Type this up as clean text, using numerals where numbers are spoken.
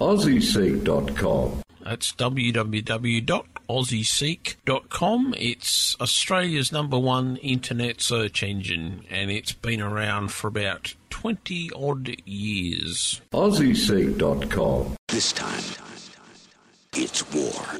AussieSeek.com. That's www.aussieseek.com. It's Australia's #1 internet search engine, and it's been around for about 20-odd years. AussieSeek.com. This time, it's war.